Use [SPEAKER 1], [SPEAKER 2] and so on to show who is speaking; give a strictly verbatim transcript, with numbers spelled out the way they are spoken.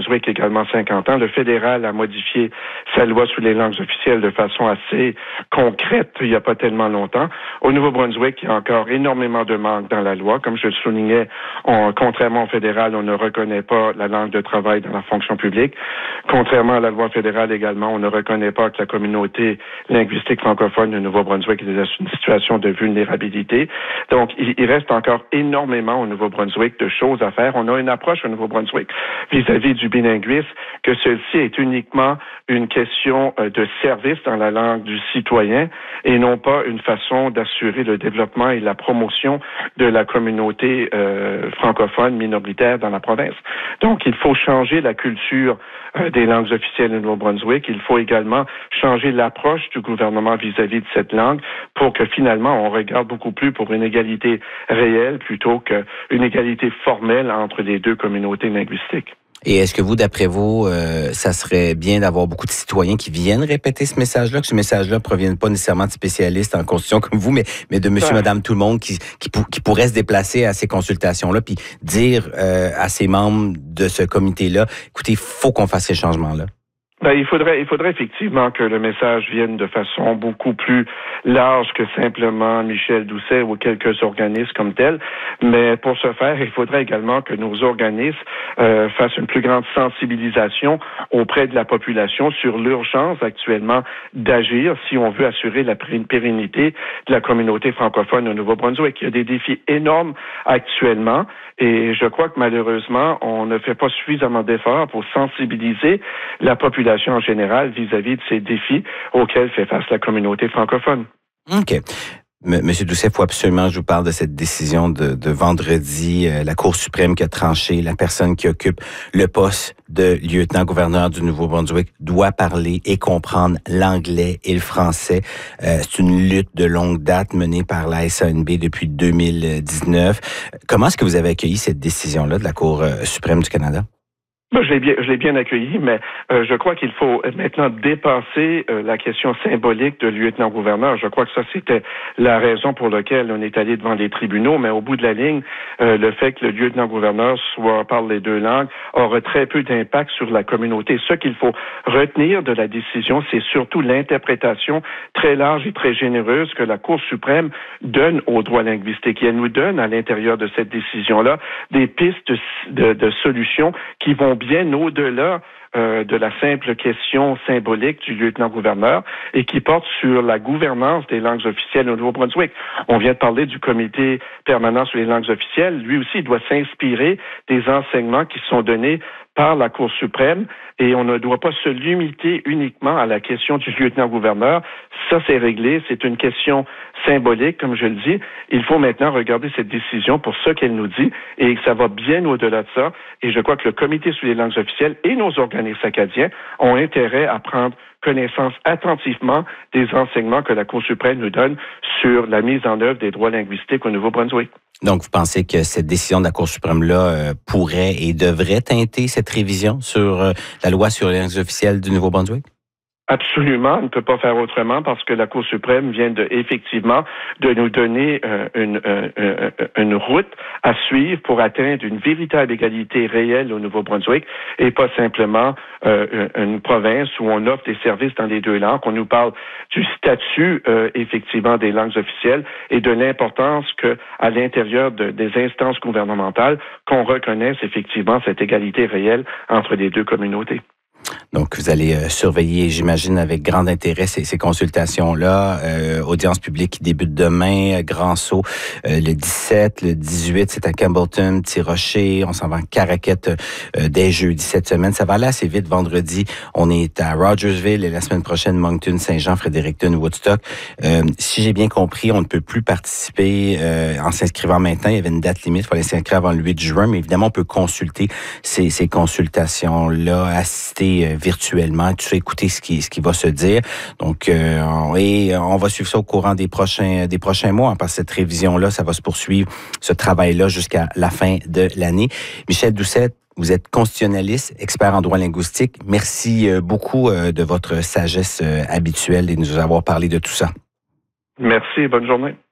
[SPEAKER 1] Nouveau-Brunswick également cinquante ans. Le fédéral a modifié sa loi sur les langues officielles de façon assez concrète il n'y a pas tellement longtemps. Au Nouveau-Brunswick, il y a encore énormément de manques dans la loi. Comme je le soulignais, on, contrairement au fédéral, on ne reconnaît pas la langue de travail dans la fonction publique. Contrairement à la loi fédérale également, on ne reconnaît pas que la communauté linguistique francophone du Nouveau-Brunswick est dans une situation de vulnérabilité. Donc, il, il reste encore énormément au Nouveau-Brunswick de choses à faire. On a une approche au Nouveau-Brunswick vis-à-vis du bilinguisme que celle-ci est uniquement une question de service dans la langue du citoyen et non pas une façon d'assurer le développement et la promotion de la communauté euh, francophone minoritaire dans la province. Donc, il faut changer la culture euh, des langues officielles du Nouveau-Brunswick. Il faut également changer l'approche du gouvernement vis-à-vis de cette langue pour que finalement on regarde beaucoup plus pour une égalité réelle plutôt qu'une égalité formelle entre les deux communautés linguistiques.
[SPEAKER 2] Et est-ce que vous, d'après vous, euh, ça serait bien d'avoir beaucoup de citoyens qui viennent répéter ce message-là, que ce message-là ne provienne pas nécessairement de spécialistes en constitution comme vous, mais, mais de monsieur, ouais. madame, tout le monde qui, qui, qui pourrait se déplacer à ces consultations-là puis dire euh, à ses membres de ce comité-là, écoutez, il faut qu'on fasse ces changements-là?
[SPEAKER 1] Ben, il faudrait, il faudrait effectivement que le message vienne de façon beaucoup plus large que simplement Michel Doucet ou quelques organismes comme tels. Mais pour ce faire, il faudrait également que nos organismes euh, fassent une plus grande sensibilisation auprès de la population sur l'urgence actuellement d'agir si on veut assurer la pérennité de la communauté francophone au Nouveau-Brunswick. Il y a des défis énormes actuellement et je crois que malheureusement, on ne fait pas suffisamment d'efforts pour sensibiliser la population en général vis-à-vis de ces défis auxquels fait face la communauté francophone.
[SPEAKER 2] OK. Monsieur Doucet, il faut absolument que je vous parle de cette décision de, de vendredi. Euh, la Cour suprême qui a tranché, la personne qui occupe le poste de lieutenant-gouverneur du Nouveau-Brunswick doit parler et comprendre l'anglais et le français. Euh, c'est une lutte de longue date menée par la S A N B depuis deux mille dix-neuf. Comment est-ce que vous avez accueilli cette décision-là de la Cour suprême du Canada?
[SPEAKER 1] Ben, je l'ai bien, je l'ai bien accueilli, mais euh, je crois qu'il faut maintenant dépasser euh, la question symbolique de lieutenant-gouverneur. Je crois que ça, c'était la raison pour laquelle on est allé devant les tribunaux, mais au bout de la ligne, euh, le fait que le lieutenant-gouverneur soit parle les deux langues aura très peu d'impact sur la communauté. Ce qu'il faut retenir de la décision, c'est surtout l'interprétation très large et très généreuse que la Cour suprême donne aux droits linguistiques. Et elle nous donne, à l'intérieur de cette décision-là, des pistes de, de, de solutions qui vont bien au-delà euh, de la simple question symbolique du lieutenant-gouverneur et qui porte sur la gouvernance des langues officielles au Nouveau-Brunswick. On vient de parler du comité permanent sur les langues officielles. Lui aussi, il doit s'inspirer des enseignements qui sont donnés par la Cour suprême et on ne doit pas se limiter uniquement à la question du lieutenant-gouverneur. Ça, c'est réglé. C'est une question symbolique, comme je le dis. Il faut maintenant regarder cette décision pour ce qu'elle nous dit et que ça va bien au-delà de ça. Et je crois que le Comité sur les langues officielles et nos organismes acadiens ont intérêt à prendre connaissance attentivement des enseignements que la Cour suprême nous donne sur la mise en œuvre des droits linguistiques au Nouveau-Brunswick.
[SPEAKER 2] Donc, vous pensez que cette décision de la Cour suprême-là euh, pourrait et devrait teinter cette révision sur euh, la loi sur les langues officielles du Nouveau-Brunswick?
[SPEAKER 1] Absolument, on ne peut pas faire autrement parce que la Cour suprême vient de, effectivement de nous donner euh, une, euh, une route à suivre pour atteindre une véritable égalité réelle au Nouveau-Brunswick et pas simplement euh, une province où on offre des services dans les deux langues. On nous parle du statut euh, effectivement des langues officielles et de l'importance que à l'intérieur de, des instances gouvernementales qu'on reconnaisse effectivement cette égalité réelle entre les deux communautés.
[SPEAKER 2] Donc, vous allez euh, surveiller, j'imagine, avec grand intérêt ces, ces consultations-là. Euh, audience publique qui débute demain, euh, Grand Sault, euh, le dix-sept, le dix-huit, c'est à Campbellton, Petit-Rocher. On s'en va en Caraquette euh, dès jeudi cette semaine. Ça va aller assez vite. Vendredi, on est à Rogersville et la semaine prochaine, Moncton, Saint-Jean, Fredericton, Woodstock. Euh, si j'ai bien compris, on ne peut plus participer euh, en s'inscrivant maintenant. Il y avait une date limite, il fallait s'inscrire avant le huit juin, mais évidemment, on peut consulter ces, ces consultations-là, assister euh, virtuellement, tout ça, écouter ce qui, ce qui va se dire. Donc, euh, on, et on va suivre ça au courant des prochains, des prochains mois, hein, parce que cette révision-là, ça va se poursuivre, ce travail-là, jusqu'à la fin de l'année. Michel Doucet, vous êtes constitutionnaliste, expert en droit linguistique. Merci beaucoup de votre sagesse habituelle et de nous avoir parlé de tout ça.
[SPEAKER 1] Merci, bonne journée.